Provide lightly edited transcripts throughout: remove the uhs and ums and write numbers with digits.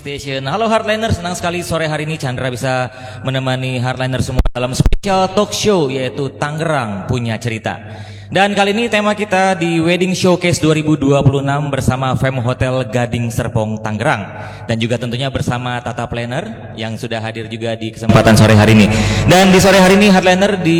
Station. Halo Hardliner, senang sekali sore hari ini Chandra bisa menemani Hardliner semua dalam special talk show yaitu Tangerang Punya Cerita. Dan kali ini tema kita di Wedding Showcase 2026 bersama Fem Hotel Gading Serpong Tangerang. Dan juga tentunya bersama Tata Planner yang sudah hadir juga di kesempatan sore hari ini. Dan di sore hari ini Hardliner di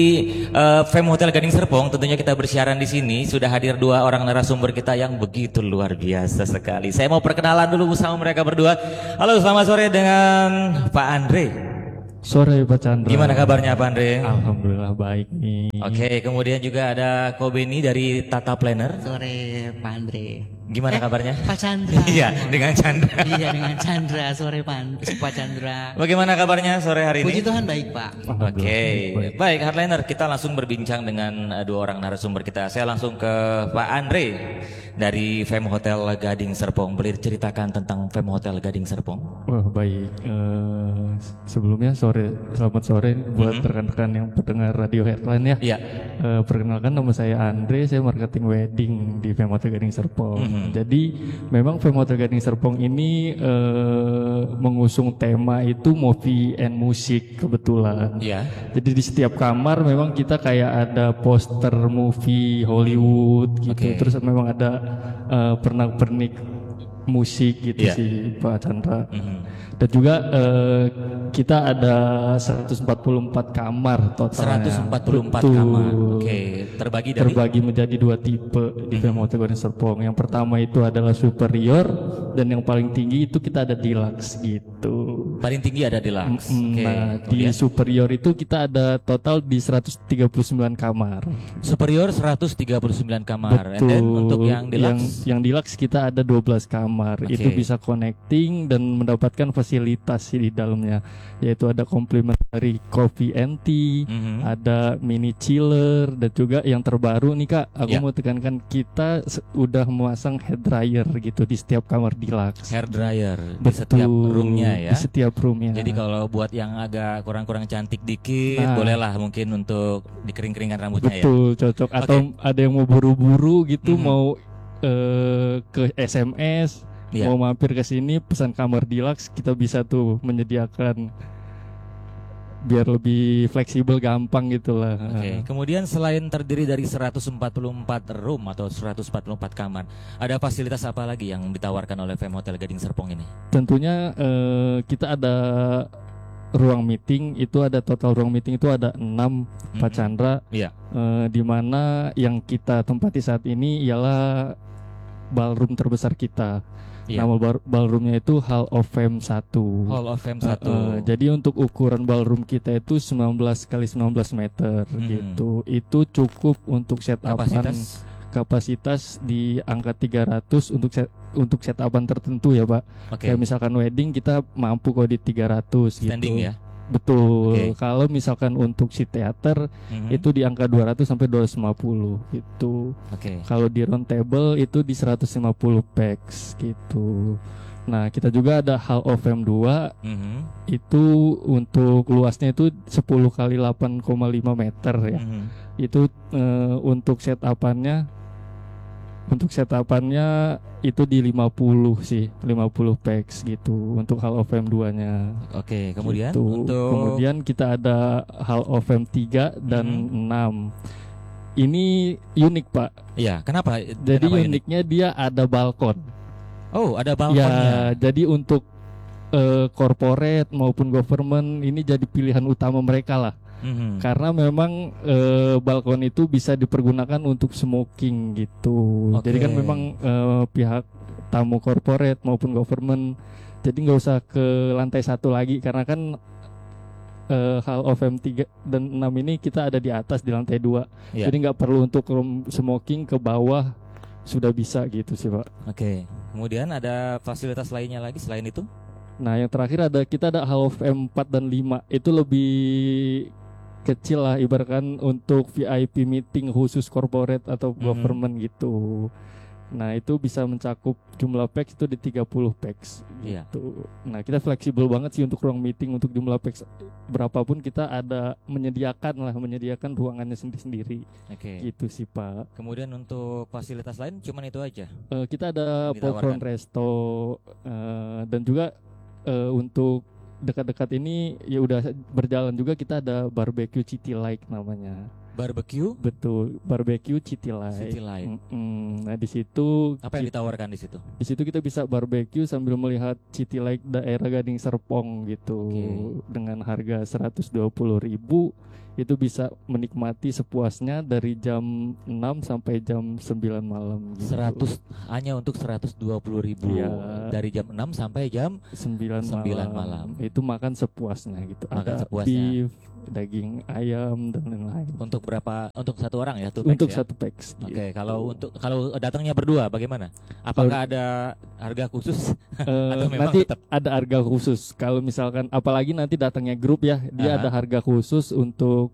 Fem Hotel Gading Serpong tentunya kita bersiaran di sini. Sudah hadir dua orang narasumber kita yang begitu luar biasa sekali. Saya mau perkenalan dulu bersama mereka berdua. Halo, selamat sore dengan Pak Andre. Sore Pak Chandra. Gimana kabarnya Pak Andre? Alhamdulillah baik nih. Oke, kemudian juga ada Ko Beni dari Tata Planner. Sore Pak Andre. Gimana kabarnya? Pak Chandra. Iya, dengan Chandra. Iya, dengan Chandra. Sore Pak Chandra. Bagaimana kabarnya sore hari ini? Puji Tuhan baik Pak. Oke, baik Hardliner, kita langsung berbincang dengan dua orang narasumber kita. Saya langsung ke Pak Andre dari Fem Hotel Gading Serpong. Boleh ceritakan tentang Fem Hotel Gading Serpong? Wah baik. Sebelumnya selamat sore buat rekan-rekan yang pendengar radio Headline ya. Iya. Perkenalkan nama saya Andre, saya marketing wedding di Fem Hotel Gading Serpong. Jadi memang Fem Hotel Gading Serpong ini mengusung tema itu movie and music kebetulan. Iya. Jadi di setiap kamar memang kita kayak ada poster movie Hollywood gitu. Oke. Terus memang ada pernak-pernik musik gitu Iya. sih Pak Chandra. Dan juga kita ada 144 kamar totalnya. 144 Betul. kamar. Oke, Terbagi menjadi dua tipe di Fem Hotel Gading Serpong. Yang pertama itu adalah superior dan yang paling tinggi itu kita ada deluxe gitu. paling tinggi ada deluxe. Oke. Nah, di Kemudian superior itu kita ada total di 139 kamar. superior 139 kamar. And then untuk yang deluxe Yang deluxe kita ada 12 kamar. Oke. Itu bisa connecting dan mendapatkan fasilitas di dalamnya, yaitu ada complimentary coffee and tea, ada mini chiller, dan juga yang terbaru nih Kak, aku Ya. mau tekankan kita udah memasang hair dryer gitu di setiap kamar deluxe. hair dryer di Betul, setiap roomnya ya. Di setiap roomnya. Jadi kalau buat yang agak kurang-kurang cantik dikit, Nah. bolehlah mungkin untuk dikering-keringkan rambutnya ya. Betul, cocok. Atau ada yang mau buru-buru gitu, mau ke SMS, Iya. mau mampir ke sini pesan kamar deluxe, kita bisa tuh menyediakan biar lebih fleksibel, gampang gitulah. Oke. Kemudian selain terdiri dari 144 room atau 144 kamar, ada fasilitas apa lagi yang ditawarkan oleh Fem Hotel Gading Serpong ini? Tentunya kita ada ruang meeting, itu ada total ruang meeting itu ada 6 Pak Chandra. Iya. Di mana yang kita tempati saat ini ialah ballroom terbesar kita. Iya. Nama ballroomnya itu Hall of Fame 1. Hall of Fame 1. Jadi untuk ukuran ballroom kita itu 19 kali 19 meter gitu. Itu cukup untuk setupan kapasitas di angka 300 untuk setupan tertentu ya Pak. Oke. Kayak misalkan wedding kita mampu kok di 300 Standing gitu. ya. Betul. Kalau misalkan untuk si teater itu di angka 200 sampai 250 gitu. Oke. Kalau di round table itu di 150 pax gitu. Nah, kita juga ada Hall of Fame 2. Itu untuk luasnya itu 10 kali 8,5 meter ya. Itu untuk setupannya itu di 50 sih, 50 pax gitu untuk Hall of Fame 2-nya. Oke, kemudian Gitu. Kemudian kita ada Hall of Fame 3 dan 6. Ini unik Pak. Iya, kenapa? Jadi Kenapa uniknya dia ada balkon. Oh, ada balkonnya. Ya, jadi untuk corporate maupun government ini jadi pilihan utama mereka lah. Karena memang balkon itu bisa dipergunakan untuk smoking gitu. Oke. Jadi kan memang pihak tamu corporate maupun government, jadi nggak usah ke lantai 1 lagi karena kan Hall of Fame 3 dan 6 ini kita ada di atas di lantai 2. Iya. Jadi nggak perlu untuk room smoking ke bawah, sudah bisa gitu sih Pak. Oke. Kemudian ada fasilitas lainnya lagi selain itu? Nah yang terakhir kita ada Hall of Fame 4 dan 5. Itu lebih kecil lah, ibaratkan untuk VIP meeting khusus corporate atau government gitu. Nah itu bisa mencakup jumlah packs itu di 30 packs Iya. gitu. Nah kita fleksibel banget sih untuk ruang meeting, untuk jumlah packs berapapun kita ada menyediakan ruangannya sendiri-sendiri. Oke. Gitu sih Pak. Kemudian untuk fasilitas lain cuman itu aja. Kita ada Ditawarkan. popcorn resto dan juga untuk dekat-dekat ini ya udah berjalan juga, kita ada barbecue City Like namanya. Barbecue? Betul, barbecue City Like. City Like. Nah di situ Apa yang ditawarkan di situ? Di situ kita bisa barbecue sambil melihat City Like daerah Gading Serpong gitu. Oke. Dengan harga 120.000 itu bisa menikmati sepuasnya dari jam 6 sampai jam 9 malam gitu. 100 hanya untuk 120.000 Iya. dari jam 6 sampai jam 9 malam. Itu makan sepuasnya gitu. Makan Ada sepuasnya. beef, daging ayam dan lain-lain. untuk berapa? Untuk satu orang ya? Untuk ya? satu packs. Oke, gitu. kalau datangnya berdua bagaimana? Apakah ada harga khusus? Atau memang Nanti tetap? ada harga khusus. Kalau misalkan apalagi nanti datangnya grup ya, dia Aha. ada harga khusus untuk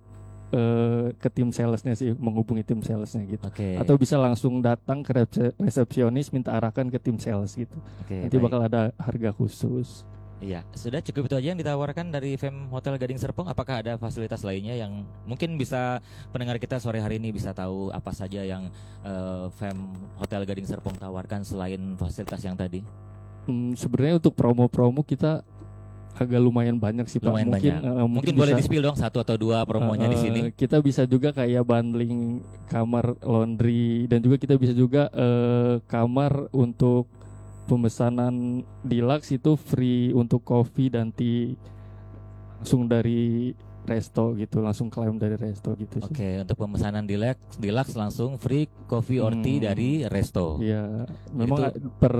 ke tim salesnya sih, menghubungi tim salesnya gitu. Oke. Atau bisa langsung datang ke resepsionis minta arahkan ke tim sales gitu. Oke, Nanti baik. bakal ada harga khusus. Iya, sudah cukup itu aja yang ditawarkan dari Fem Hotel Gading Serpong. Apakah ada fasilitas lainnya yang mungkin bisa pendengar kita sore hari ini bisa tahu apa saja yang Fem Hotel Gading Serpong tawarkan selain fasilitas yang tadi? Sebenarnya untuk promo-promo kita agak lumayan banyak sih Pak. Lumayan Mungkin banyak. Mungkin boleh bisa- di-spill dong satu atau dua promonya di sini. Kita bisa juga kayak bundling kamar laundry, dan juga kita bisa juga kamar untuk pemesanan deluxe itu free untuk coffee dan tea langsung dari resto gitu, langsung klaim dari resto gitu sih. Oke, untuk pemesanan deluxe langsung free coffee or tea dari resto. Iya, memang Itu- per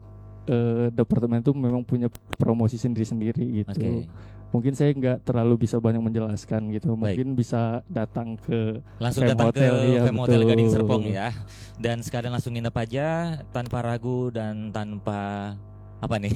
departemen itu memang punya promosi sendiri-sendiri gitu. Oke. Mungkin saya nggak terlalu bisa banyak menjelaskan gitu. Baik. Mungkin bisa datang ke Langsung Fem datang Hotel, ke iya, Fem Hotel betul. Gading Serpong ya. Dan sekalian langsung nginep aja tanpa ragu dan tanpa apa nih?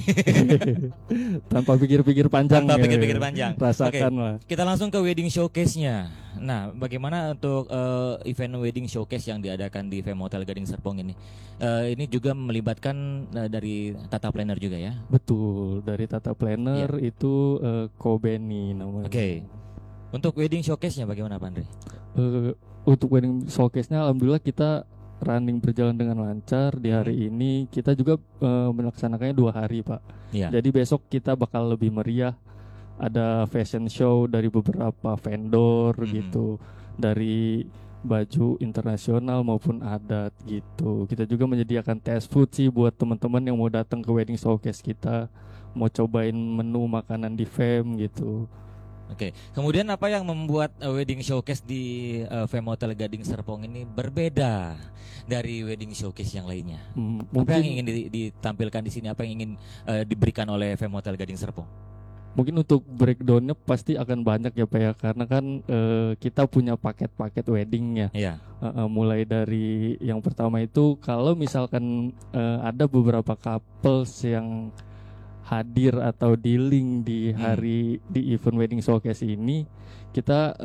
tanpa pikir-pikir panjang. Tanpa ya. pikir-pikir panjang. Rasakan lah. Kita langsung ke wedding showcase-nya. Nah, bagaimana untuk event wedding showcase yang diadakan di Fem Hotel Gading Serpong ini? Ini juga melibatkan dari Tata Planner juga ya? Betul, dari Tata Planner itu Kobeni namanya. Oke. Untuk wedding showcase-nya bagaimana Pak Andre? Untuk wedding showcase-nya alhamdulillah kita running berjalan dengan lancar di hari ini. Kita juga melaksanakannya 2 hari Pak. Iya. Jadi besok kita bakal lebih meriah. Ada fashion show dari beberapa vendor gitu, dari baju internasional maupun adat gitu. Kita juga menyediakan test food sih buat teman-teman yang mau datang ke wedding showcase kita, mau cobain menu makanan di Fem gitu. Oke, kemudian apa yang membuat wedding showcase di Fem Hotel Gading Serpong ini berbeda dari wedding showcase yang lainnya? Apa yang ingin ditampilkan di sini? Apa yang ingin diberikan oleh Fem Hotel Gading Serpong? Mungkin untuk breakdownnya pasti akan banyak ya Pak ya, karena kan kita punya paket-paket weddingnya. Iya. Mulai dari yang pertama itu kalau misalkan ada beberapa couples yang hadir atau di link di hari di event wedding showcase ini, kita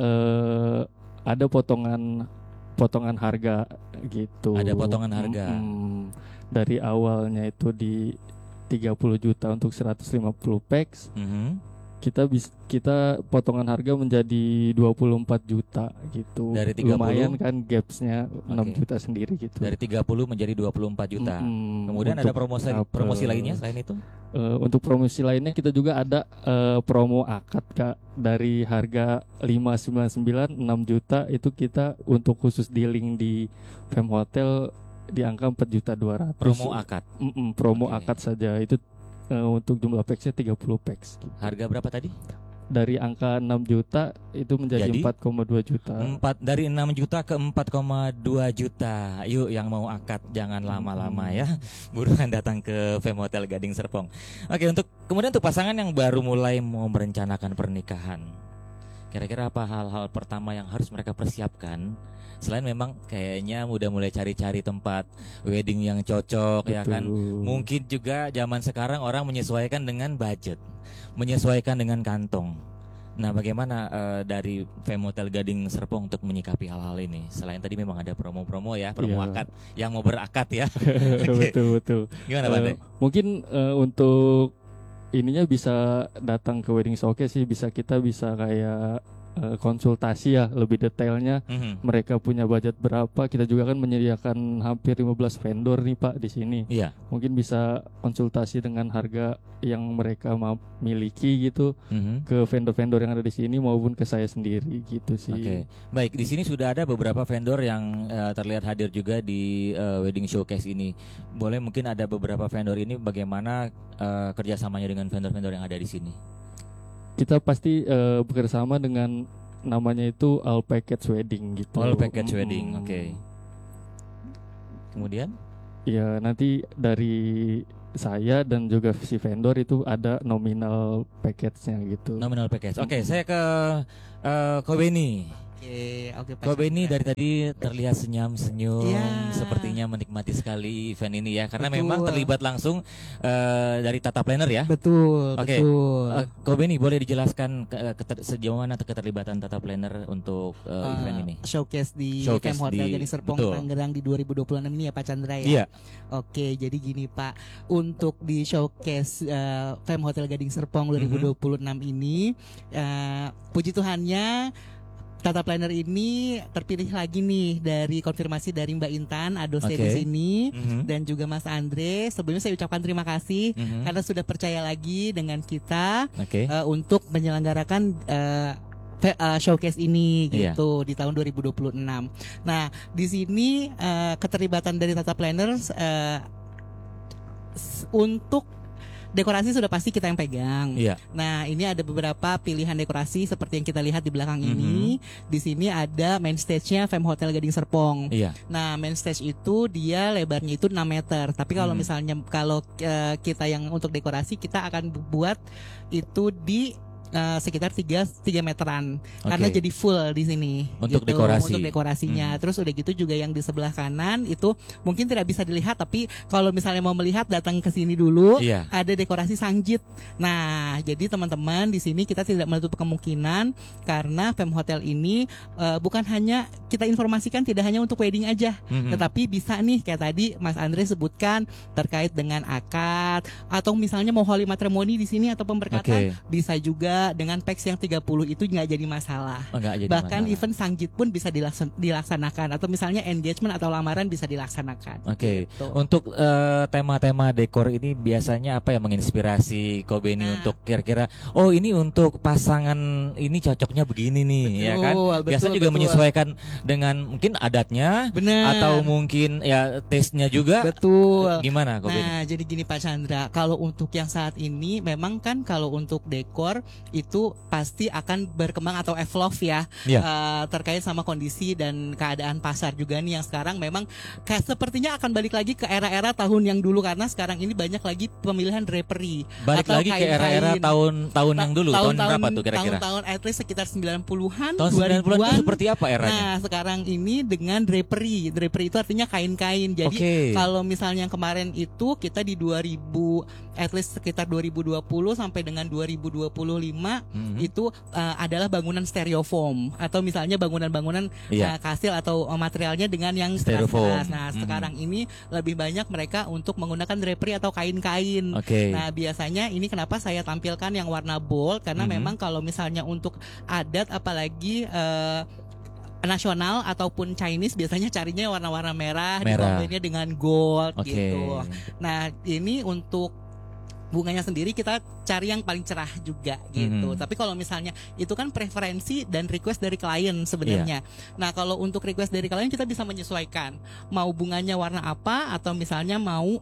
ada potongan harga gitu. Ada potongan harga. Dari awalnya itu di 30 juta untuk 150 packs. Kita potongan harga menjadi 24 juta gitu. Dari 30? Lumayan kan gapsnya 6 Oke. juta sendiri gitu. Dari 30 menjadi 24 juta. Kemudian ada promosi lainnya selain itu? Untuk promosi lainnya kita juga ada promo akad Kak, dari harga 599 6 juta itu kita untuk khusus dealing di Fem Hotel di angka 4.200.000. Promo akad. Promo Oke. akad saja itu untuk jumlah packsnya 30 packs. Harga berapa tadi? Dari angka 6 juta itu menjadi Jadi? 4,2 juta. Dari 6 juta ke 4,2 juta. Yuk yang mau akad jangan lama-lama ya. Buruan datang ke Fem Hotel Gading Serpong. Oke, kemudian untuk pasangan yang baru mulai mau merencanakan pernikahan, kira-kira apa hal-hal pertama yang harus mereka persiapkan? Selain memang kayaknya udah mulai cari-cari tempat wedding yang cocok ya kan. Betul. Mungkin juga zaman sekarang orang menyesuaikan dengan budget, menyesuaikan dengan kantong. Nah, bagaimana dari Fem Hotel Gading Serpong untuk menyikapi hal-hal ini? Selain tadi memang ada promo-promo ya, promo akad yang mau berakad ya. Betul. Gimana Bante? Mungkin untuk ininya bisa datang ke wedding showcase sih, kita bisa kayak konsultasi ya lebih detailnya. Mereka punya budget berapa? Kita juga kan menyediakan hampir 15 vendor nih Pak di sini. Iya. Mungkin bisa konsultasi dengan harga yang mereka miliki gitu ke vendor-vendor yang ada di sini maupun ke saya sendiri gitu sih. Oke. Baik, di sini sudah ada beberapa vendor yang terlihat hadir juga di wedding showcase ini. Boleh mungkin ada beberapa vendor ini bagaimana kerjasamanya dengan vendor-vendor yang ada di sini? Kita pasti bekerjasama dengan namanya itu All Package Wedding gitu. All Package Wedding, oke. Kemudian? Ya nanti dari saya dan juga si vendor itu ada nominal package-nya gitu. Nominal package. Oke, saya ke Kobeni. Oke, Kobeni dari tadi terlihat senyum-senyum, sepertinya menikmati sekali event ini ya, karena memang terlibat langsung dari Tata Planner ya. Betul. Oke. Kobeni boleh dijelaskan sejauh mana keterlibatan Tata Planner untuk event ini? Showcase di Showcase Fem Hotel di- Gading Serpong betul. Tangerang di 2026 ini ya Pak Chandra ya. Iya. Oke, jadi gini Pak, untuk di showcase Fem Hotel Gading Serpong 2026 ini, puji Tuhannya Tata Planner ini terpilih lagi nih dari konfirmasi dari Mbak Intan Adose di sini dan juga Mas Andre. Sebelumnya saya ucapkan terima kasih karena sudah percaya lagi dengan kita untuk menyelenggarakan showcase ini gitu di tahun 2026. Nah, di sini keterlibatan dari Tata Planner untuk dekorasi sudah pasti kita yang pegang. Nah, ini ada beberapa pilihan dekorasi seperti yang kita lihat di belakang ini. Di sini ada main stage-nya Fem Hotel Gading Serpong. Nah, main stage itu dia lebarnya itu 6 meter. Tapi kalau misalnya kita yang untuk dekorasi kita akan buat itu di sekitar 3 meteran karena jadi full di sini untuk gitu, dekorasi. untuk dekorasinya. Terus udah gitu juga yang di sebelah kanan itu mungkin tidak bisa dilihat, tapi kalau misalnya mau melihat datang ke sini dulu, ada dekorasi sangjit. Nah, jadi teman-teman di sini kita tidak menutup kemungkinan karena Fem Hotel ini bukan hanya kita informasikan tidak hanya untuk wedding aja, tetapi bisa nih kayak tadi Mas Andre sebutkan terkait dengan akad atau misalnya mau holy matrimony di sini atau pemberkatan bisa juga dengan peks yang 30 itu nggak jadi masalah. Bahkan event sangjit pun bisa dilaksanakan atau misalnya engagement atau lamaran bisa dilaksanakan. Gitu. Untuk tema-tema dekor ini biasanya apa yang menginspirasi Kobeni untuk kira-kira ini untuk pasangan ini cocoknya begini nih, ya kan? Biasanya juga menyesuaikan dengan mungkin adatnya atau mungkin ya taste-nya juga. Gimana Kobeni? Nah, jadi gini Pak Chandra, kalau untuk yang saat ini memang kan kalau untuk dekor itu pasti akan berkembang atau evolve ya, terkait sama kondisi dan keadaan pasar juga nih yang sekarang memang kayak sepertinya akan balik lagi ke era-era tahun yang dulu karena sekarang ini banyak lagi pemilihan drapery. Balik lagi ke era-era tahun yang dulu, tahun berapa tuh kira-kira? Tahun-tahun at least sekitar 90-an, tahun 90-an itu seperti apa eranya? Nah, sekarang ini dengan drapery. Drapery itu artinya kain-kain. Jadi kalau misalnya yang kemarin itu kita di 2000 at least sekitar 2020 sampai dengan 2025 itu adalah bangunan styrofoam atau misalnya bangunan-bangunan kastil atau materialnya dengan yang keras. Nah, sekarang ini lebih banyak mereka untuk menggunakan drapery atau kain-kain. Nah, biasanya ini kenapa saya tampilkan yang warna bold karena memang kalau misalnya untuk adat apalagi nasional ataupun Chinese biasanya carinya warna-warna merah. Dikombinasinya dengan gold gitu. Nah, ini untuk bunganya sendiri kita cari yang paling cerah juga gitu. Tapi kalau misalnya itu kan preferensi dan request dari klien sebenarnya. Nah, kalau untuk request dari klien kita bisa menyesuaikan mau bunganya warna apa atau misalnya mau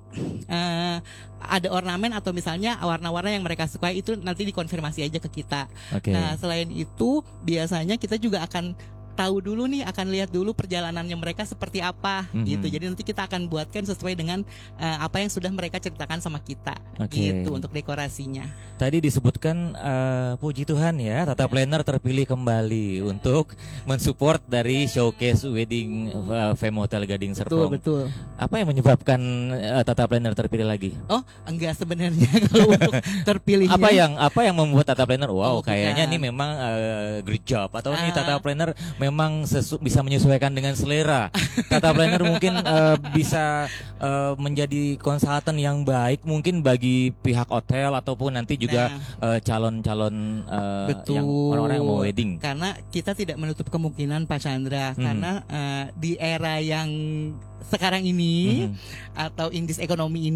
ada ornamen atau misalnya warna-warna yang mereka sukai itu nanti dikonfirmasi aja ke kita. Nah, selain itu biasanya kita juga akan tahu dulu nih, akan lihat dulu perjalanannya mereka seperti apa gitu. Jadi nanti kita akan buatkan sesuai dengan apa yang sudah mereka ceritakan sama kita gitu untuk dekorasinya. Tadi disebutkan puji Tuhan ya, Tata Planner terpilih kembali untuk mensupport dari showcase wedding Fem Hotel Gading Serpong. Betul. Apa yang menyebabkan Tata Planner terpilih lagi? Oh, enggak sebenarnya kalau untuk terpilihnya. Apa yang membuat Tata Planner kayaknya ini memang great job, atau ini Tata Planner memang bisa menyesuaikan dengan selera. Tata Planner mungkin bisa menjadi konsultan yang baik mungkin bagi pihak hotel ataupun nanti juga calon-calon yang orang-orang yang mau wedding. Karena kita tidak menutup kemungkinan Pak Chandra, karena di era yang sekarang ini atau indis ekonomi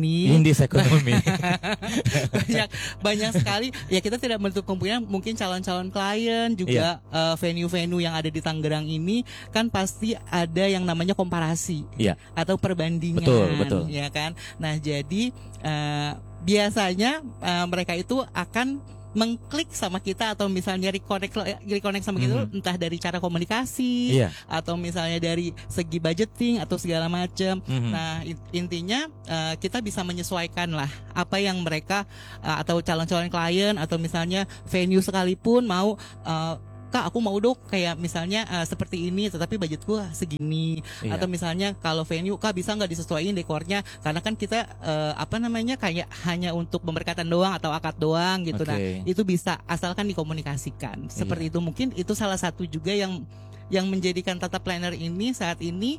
banyak sekali ya, kita tidak menutup kemungkinan mungkin calon-calon klien juga venue-venue yang ada di Tangerang ini kan pasti ada yang namanya komparasi atau perbandingan, betul. Ya kan. Nah jadi biasanya mereka itu akan mengklik sama kita atau misalnya reconnect sama kita entah dari cara komunikasi atau misalnya dari segi budgeting atau segala macam. Nah intinya kita bisa menyesuaikan lah apa yang mereka atau calon-calon klien atau misalnya venue sekalipun mau Kak aku mau dong kayak misalnya seperti ini tetapi budgetku segini, atau misalnya kalau venue Kak bisa nggak disesuaikan dekornya karena kan kita kayak hanya untuk pemberkatan doang atau akad doang gitu. Nah itu bisa asalkan dikomunikasikan seperti itu. Mungkin itu salah satu juga yang menjadikan Tata Planner ini saat ini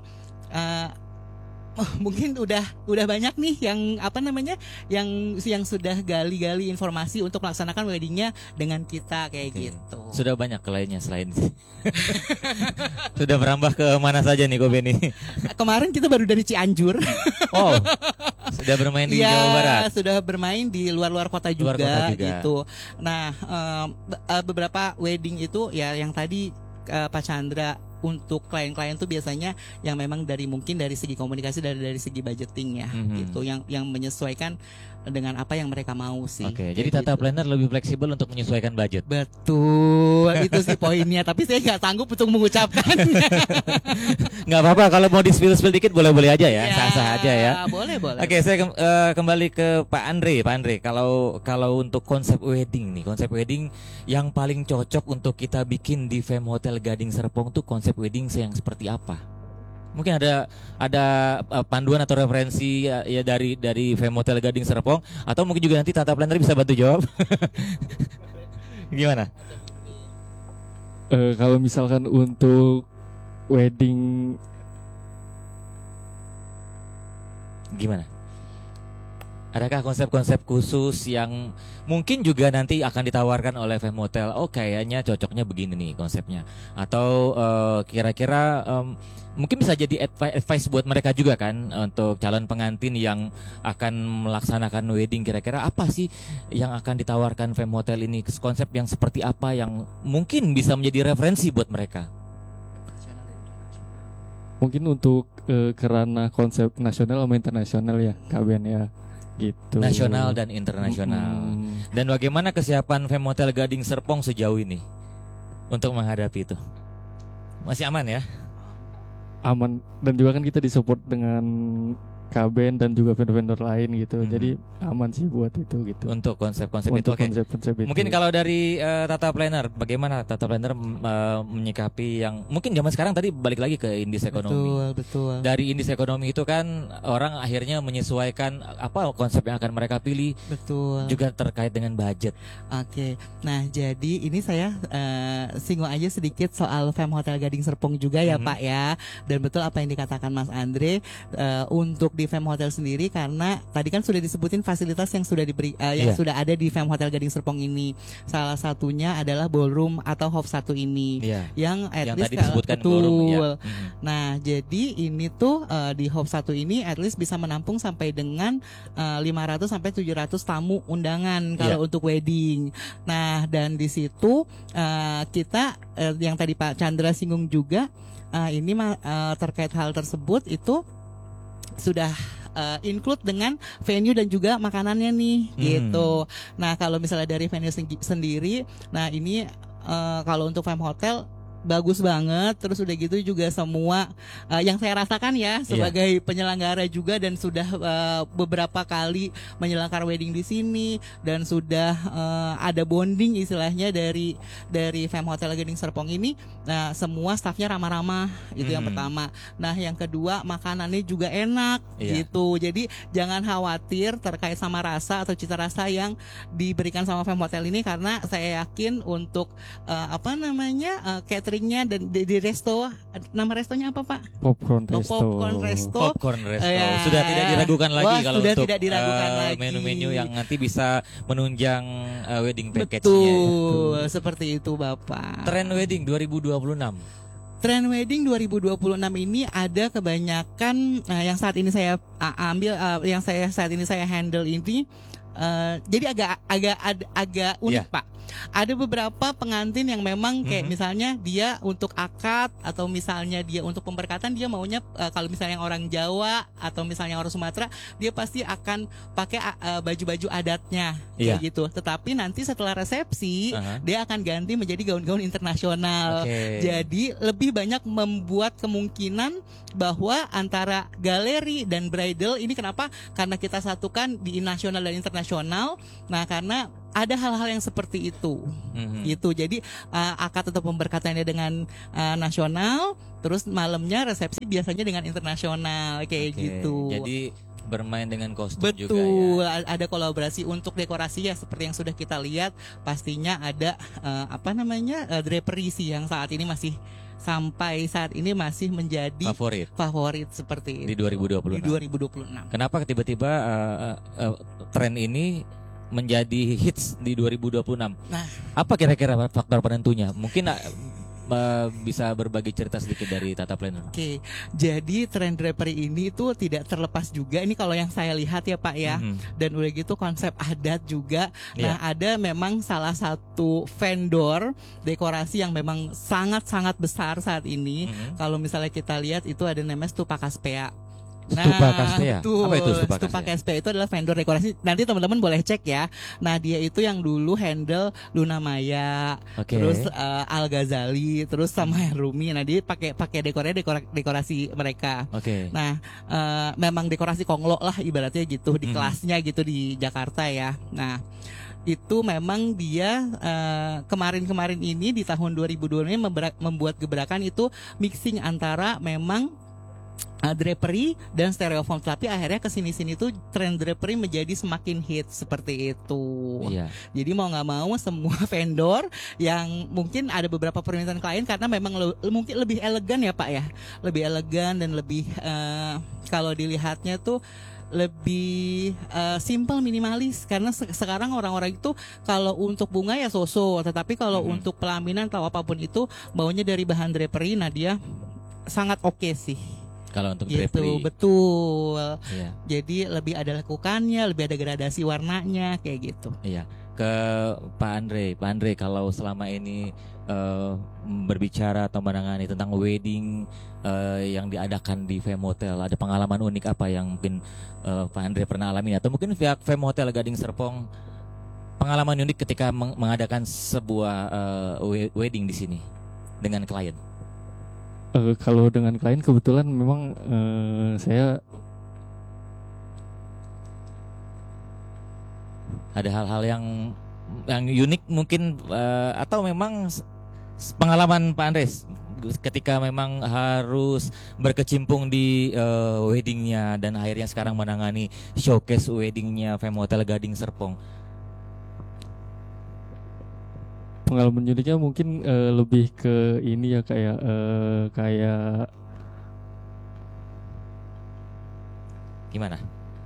mungkin udah banyak nih yang sudah gali-gali informasi untuk melaksanakan weddingnya dengan kita kayak gitu. Sudah banyak lainnya selain sudah merambah ke mana saja nih Ko Beni? Kemarin kita baru dari Cianjur. Oh, sudah bermain di Jawa Barat. Sudah bermain di luar kota juga. Gitu. Nah, beberapa wedding itu ya yang tadi Pak Chandra, untuk klien-klien tuh biasanya yang memang dari segi komunikasi dari segi budgeting ya gitu, yang menyesuaikan dengan apa yang mereka mau sih. Jadi Tata Planner lebih fleksibel untuk menyesuaikan budget. Betul, itu sih poinnya. Tapi saya nggak sanggup untuk mengucapkan. Nggak apa-apa, kalau mau di-spill dikit boleh-boleh aja ya, sah-sah aja ya. Boleh. Saya kembali ke Pak Andre. Kalau untuk konsep wedding yang paling cocok untuk kita bikin di Fem Hotel Gading Serpong tuh konsep wedding yang seperti apa? Mungkin ada panduan atau referensi ya dari Fem Hotel Gading Serpong, atau mungkin juga nanti Tata Planner bisa bantu jawab. Gimana? Kalau misalkan untuk wedding gimana? Adakah konsep-konsep khusus yang mungkin juga nanti akan ditawarkan oleh Fem Hotel? Oh kayaknya cocoknya begini nih konsepnya. Atau kira-kira mungkin bisa jadi advice buat mereka juga kan, untuk calon pengantin yang akan melaksanakan wedding. Kira-kira apa sih yang akan ditawarkan Fem Hotel ini? Konsep yang seperti apa yang mungkin bisa menjadi referensi buat mereka? Mungkin untuk kerana konsep nasional sama internasional ya, KBN ya. Gitu. Nasional dan internasional. Dan bagaimana kesiapan Fem Hotel Gading Serpong sejauh ini untuk menghadapi itu? Masih aman ya? Aman, dan juga kan kita disupport dengan KBN dan juga vendor-vendor lain gitu. Jadi aman sih buat itu gitu. Untuk konsep-konsep itu. Konsep-konsep itu. Mungkin kalau dari Tata Planner, bagaimana Tata Planner menyikapi yang mungkin zaman sekarang tadi balik lagi ke indis ekonomi. Betul. Dari indis ekonomi itu kan orang akhirnya menyesuaikan apa konsep yang akan mereka pilih. Betul. Juga terkait dengan budget. Oke. Nah, jadi ini saya singgung aja sedikit soal Fem Hotel Gading Serpong juga ya Pak ya. Dan betul apa yang dikatakan Mas Andre, untuk di Fem Hotel sendiri, karena tadi kan sudah disebutin fasilitas yang sudah diberi yang sudah ada di Fem Hotel Gading Serpong ini. Salah satunya adalah ballroom atau hall 1 ini yang at least tadi disebutkan ballroom. Nah, jadi ini tuh di hall 1 ini at least bisa menampung sampai dengan 500 sampai 700 tamu undangan kalau untuk wedding. Nah, dan di situ kita yang tadi Pak Chandra singgung juga, ini terkait hal tersebut itu sudah include dengan venue dan juga makanannya nih gitu. Nah, kalau misalnya dari venue sendiri, nah ini kalau untuk Fem Hotel bagus banget. Terus udah gitu juga semua yang saya rasakan ya sebagai penyelenggara juga, dan sudah beberapa kali menyelenggarakan wedding di sini, dan sudah ada bonding istilahnya dari Fem Hotel Gading Serpong ini. Nah, semua stafnya ramah-ramah, itu yang pertama. Nah, yang kedua makanannya juga enak gitu. Jadi jangan khawatir terkait sama rasa atau cita rasa yang diberikan sama Fem Hotel ini, karena saya yakin untuk cateringnya dan di resto, nama restonya apa Pak? Popcorn Resto. Popcorn Resto. Sudah tidak diragukan lagi kalau sudah untuk tidak diragukan lagi. Menu-menu yang nanti bisa menunjang wedding package-nya. Betul, seperti itu Bapak. Trend wedding 2026. Trend wedding 2026 ini ada kebanyakan yang saat ini saya ambil, yang saat ini saya handle ini, jadi agak unik Pak. Ada beberapa pengantin yang memang kayak misalnya dia untuk akad atau misalnya dia untuk pemberkatan, dia maunya kalau misalnya orang Jawa atau misalnya orang Sumatera, dia pasti akan pakai baju-baju adatnya kayak gitu. Tetapi nanti setelah resepsi dia akan ganti menjadi gaun-gaun internasional. Jadi lebih banyak membuat kemungkinan bahwa antara galeri dan bridal ini, kenapa? Karena kita satukan di nasional dan internasional. Nah, karena ada hal-hal yang seperti itu, gitu. Jadi akad atau pemberkatannya dengan nasional, terus malamnya resepsi biasanya dengan internasional, kayak gitu. Jadi bermain dengan kostum juga ya. Betul, ada kolaborasi untuk dekorasi ya, seperti yang sudah kita lihat. Pastinya ada drapery sih yang saat ini masih sampai saat ini masih menjadi favorit seperti di itu 2026. Kenapa tiba-tiba tren ini menjadi hits di 2026? Nah, apa kira-kira faktor penentunya? Mungkin bisa berbagi cerita sedikit dari Tata Planner. Jadi tren drapery ini tuh tidak terlepas juga, ini kalau yang saya lihat ya Pak ya, dan udah gitu konsep adat juga. Nah, ada memang salah satu vendor dekorasi yang memang sangat-sangat besar saat ini. Kalau misalnya kita lihat itu ada namanya Stupa Caspea. Stupa Caspea. Apa itu Stupa Caspea? Itu adalah vendor dekorasi. Nanti teman-teman boleh cek ya. Nah, dia itu yang dulu handle Luna Maya, terus Al Ghazali, terus sama Rumi. Nah, dia pakai dekorasi mereka. Nah, memang dekorasi konglo lah ibaratnya gitu, di kelasnya gitu di Jakarta ya. Nah, itu memang dia kemarin-kemarin ini di tahun 2002 ini membuat gebrakan itu mixing antara memang drapery dan stereofoam, tapi akhirnya kesini-sini tuh tren drapery menjadi semakin hit seperti itu. Jadi mau nggak mau semua vendor yang mungkin ada beberapa permintaan klien karena memang mungkin lebih elegan ya Pak ya, lebih elegan dan lebih kalau dilihatnya tuh lebih simple, minimalis, karena sekarang orang-orang itu kalau untuk bunga ya so-so, tetapi kalau untuk pelaminan atau apapun itu maunya dari bahan drapery. Nah, dia sangat oke sih. Kalau untuk gitu, drapery. Betul. Jadi lebih ada lekukannya, lebih ada gradasi warnanya kayak gitu. Ke Pak Andre, kalau selama ini berbicara atau menangani tentang wedding yang diadakan di Fem Hotel, ada pengalaman unik apa yang mungkin Pak Andre pernah alami, atau mungkin pihak Fem Hotel Gading Serpong pengalaman unik ketika mengadakan sebuah wedding di sini dengan klien? Kalau dengan klien kebetulan memang saya ada hal-hal yang unik mungkin, atau memang pengalaman Pak Andres ketika memang harus berkecimpung di weddingnya dan akhirnya sekarang menangani showcase weddingnya Fem Hotel Gading Serpong. Pengalaman uniknya mungkin lebih ke ini ya, kayak gimana?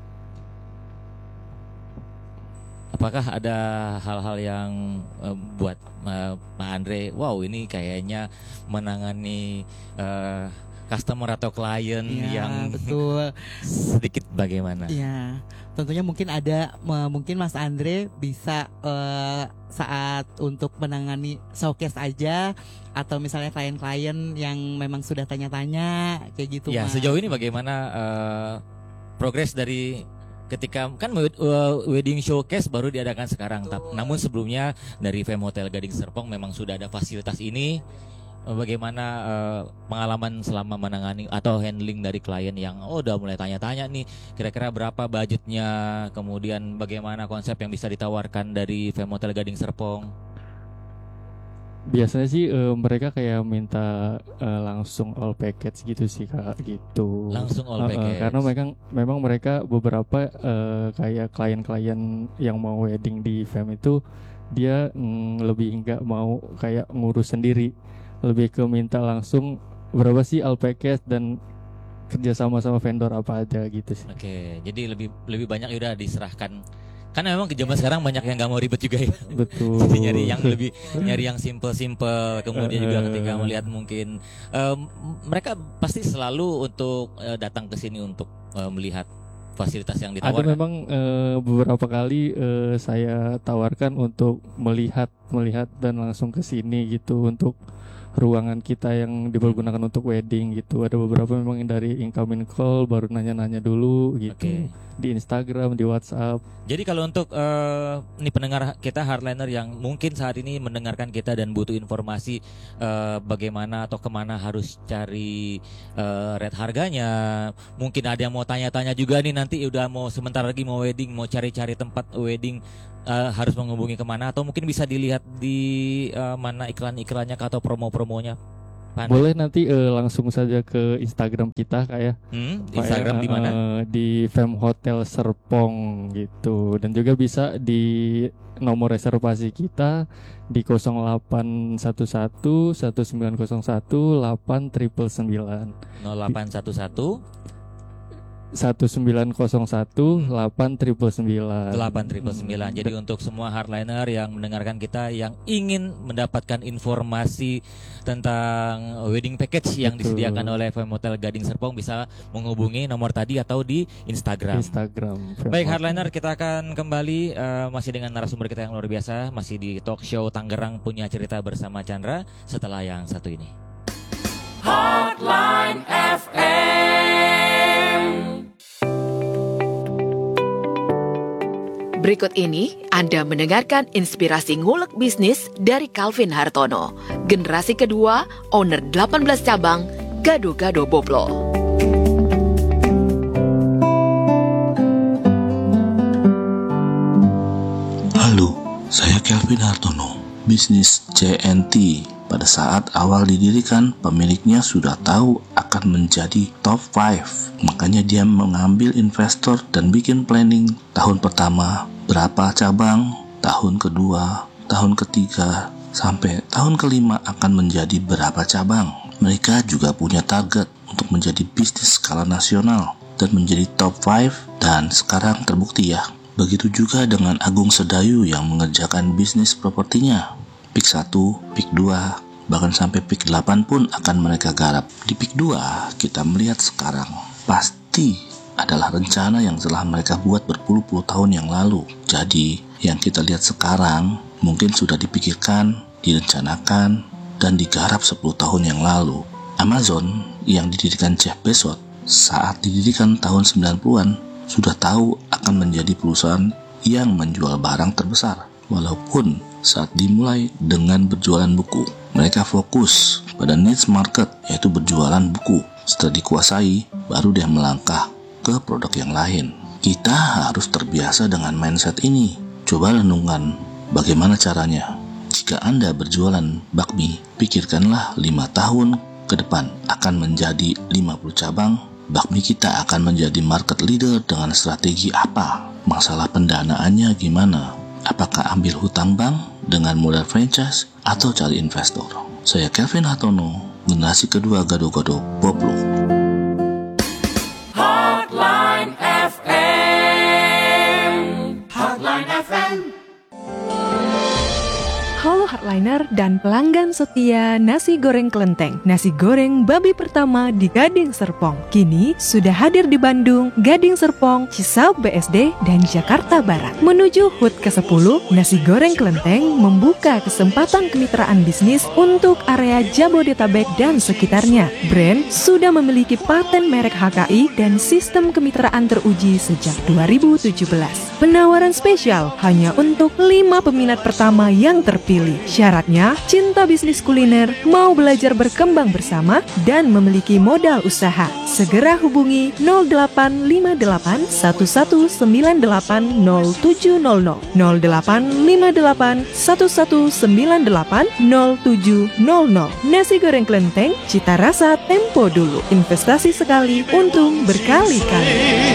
Apakah ada hal-hal yang buat Pak Andre, wow ini kayaknya menangani customer atau klien yang betul sedikit bagaimana? Tentunya mungkin ada, mungkin Mas Andre bisa saat untuk menangani showcase aja, atau misalnya klien-klien yang memang sudah tanya-tanya kayak gitu. Mas. Sejauh ini bagaimana progres dari ketika kan wedding showcase baru diadakan sekarang, namun sebelumnya dari Fem Hotel Gading Serpong memang sudah ada fasilitas ini. bagaimana pengalaman selama menangani atau handling dari klien yang udah mulai tanya-tanya nih kira-kira berapa budgetnya, kemudian bagaimana konsep yang bisa ditawarkan dari Fem-Hotel Gading Serpong? Biasanya sih mereka kayak minta langsung all package gitu sih Kak, gitu. Langsung all package. Karena memang mereka beberapa kayak klien-klien yang mau wedding di Fem itu dia lebih nggak mau kayak ngurus sendiri, lebih ke minta langsung berapa sih all package dan kerja sama vendor apa aja gitu sih. Oke, jadi lebih banyak udah diserahkan. Karena memang ke zaman sekarang banyak yang nggak mau ribet juga ya. Betul. Jadi nyari yang simple. Kemudian juga ketika melihat mungkin mereka pasti selalu untuk datang ke sini untuk melihat fasilitas yang ditawarkan. Ada memang beberapa kali saya tawarkan untuk melihat dan langsung ke sini gitu untuk ruangan kita yang dipergunakan untuk wedding gitu. Ada beberapa memang yang dari incoming call baru nanya-nanya dulu gitu. Di Instagram, di WhatsApp. Jadi kalau untuk nih pendengar kita hardliner yang mungkin saat ini mendengarkan kita dan butuh informasi bagaimana atau kemana harus cari rate harganya, mungkin ada yang mau tanya-tanya juga nih nanti udah mau sebentar lagi mau wedding, mau cari-cari tempat wedding, harus menghubungi kemana atau mungkin bisa dilihat di mana iklan-iklannya atau promo-promonya? Boleh nanti langsung saja ke Instagram kita kayak Instagram di mana? Di Fem-Hotel Serpong gitu. Dan juga bisa di nomor reservasi kita di 0811 1901 8999. 0811 1901 8999. Jadi untuk semua hardliner yang mendengarkan kita yang ingin mendapatkan informasi tentang wedding package yang disediakan oleh Fem-Hotel Gading Serpong bisa menghubungi nomor tadi atau di Instagram. Baik hardliner, kita akan kembali masih dengan narasumber kita yang luar biasa, masih di talk show Tangerang Punya Cerita bersama Chandra setelah yang satu ini. Hotline FM. Berikut ini Anda mendengarkan inspirasi ngulek bisnis dari Calvin Hartono, generasi kedua, owner 18 cabang, Gado-Gado Boplo. Halo, saya Calvin Hartono, bisnis CNT. Pada saat awal didirikan, pemiliknya sudah tahu akan menjadi top 5. Makanya dia mengambil investor dan bikin planning tahun pertama berapa cabang, tahun kedua, tahun ketiga, sampai tahun kelima akan menjadi berapa cabang. Mereka juga punya target untuk menjadi bisnis skala nasional dan menjadi top 5 dan sekarang terbukti ya. Begitu juga dengan Agung Sedayu yang mengerjakan bisnis propertinya. Pik 1, Pik 2, bahkan sampai Pik 8 pun akan mereka garap. Di Pik 2 kita melihat sekarang pasti adalah rencana yang telah mereka buat berpuluh-puluh tahun yang lalu. Jadi yang kita lihat sekarang mungkin sudah dipikirkan, direncanakan, dan digarap 10 tahun yang lalu. Amazon yang didirikan Jeff Bezos saat didirikan tahun 90-an sudah tahu akan menjadi perusahaan yang menjual barang terbesar. Walaupun saat dimulai dengan berjualan buku, mereka fokus pada niche market, yaitu berjualan buku. Setelah dikuasai, baru dia melangkah ke produk yang lain. Kita harus terbiasa dengan mindset ini. Coba renungkan bagaimana caranya. Jika Anda berjualan bakmi, pikirkanlah 5 tahun ke depan akan menjadi 50 cabang. Bakmi kita akan menjadi market leader dengan strategi apa? Masalah pendanaannya gimana? Apakah ambil hutang bank dengan modal franchise atau cari investor? Saya Calvin Hartono, generasi kedua Gado-Gado Boplo. Hotline FM. Hotline FM. Halo Hardliner dan pelanggan setia nasi goreng kelenteng, nasi goreng babi pertama di Gading Serpong. Kini sudah hadir di Bandung, Gading Serpong, Cisauk BSD, dan Jakarta Barat. Menuju HUT ke-10, nasi goreng kelenteng membuka kesempatan kemitraan bisnis untuk area Jabodetabek dan sekitarnya. Brand sudah memiliki paten merek HKI dan sistem kemitraan teruji sejak 2017. Penawaran spesial hanya untuk 5 peminat pertama yang terpilih. pilih. Syaratnya, cinta bisnis kuliner, mau belajar berkembang bersama, dan memiliki modal usaha. Segera hubungi 0858 1198 0700 0858 1198 0700. Nasi goreng kelenteng, cita rasa tempo dulu. Investasi sekali, untung berkali-kali.